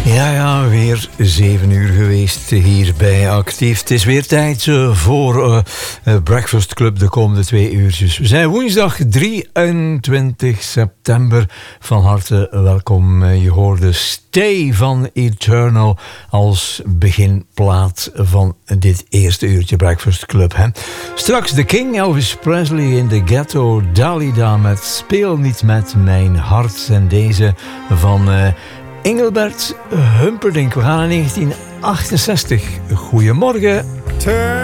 Ja, weer 7 uur geweest hier bij Actief. Het is weer tijd voor Breakfast Club de komende 2 uurtjes. We zijn woensdag 23 september. Van harte welkom. Je hoorde Stay van Eternal als beginplaat van dit eerste uurtje Breakfast Club. Hè? Straks The King, Elvis Presley in de Ghetto, Dalida met Speel niet met mijn hart. En deze van Engelbert Humperdinck. We gaan naar 1968. Goedemorgen.